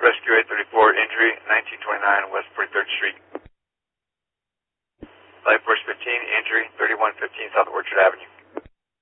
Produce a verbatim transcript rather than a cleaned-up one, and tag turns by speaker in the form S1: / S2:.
S1: Rescue eight thirty-four, injury, nineteen twenty-nine West forty-third Street. Life Force fifteen, injury, thirty-one fifteen South Orchard Avenue.